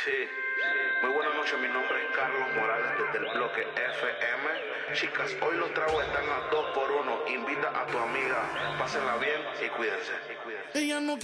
Sí, muy buenas noches, mi nombre es Carlos Morales desde el bloque FM. Chicas, hoy los tragos están a 2 por 1. Invita a tu amiga, pásenla bien y cuídense. Ella no